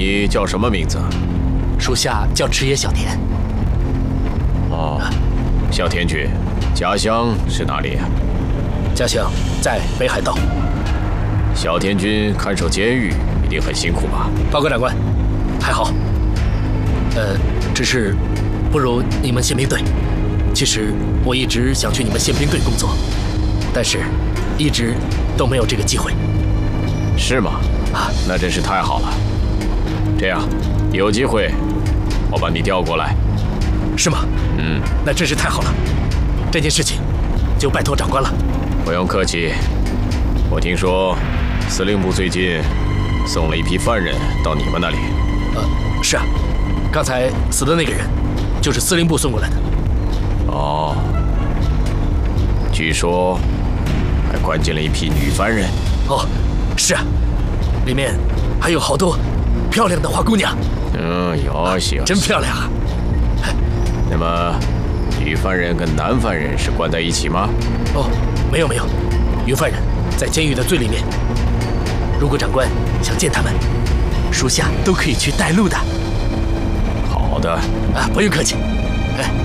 你叫什么名字？ 属下叫池野小田。 哦，小田君，家乡是哪里？ 家乡在北海道。 小田君看守监狱一定很辛苦吧？ 报告长官，还好。只是不如你们宪兵队。其实我一直想去你们宪兵队工作，但是一直都没有这个机会。 是吗？ 啊， 那真是太好了。这样，有机会我把你调过来。 是吗？ 嗯， 那真是太好了。这件事情就拜托长官了。 不用客气。我听说司令部最近送了一批犯人到你们那里。 是啊，刚才死的那个人就是司令部送过来的。 哦，据说还关进了一批女犯人。 哦，是啊，里面还有好多漂亮的花姑娘。 有些真漂亮啊。 那么，女犯人跟男犯人是关在一起吗？ 哦，没有，女犯人在监狱的最里面。如果长官想见他们，属下都可以去带路的。 好的。 不用客气。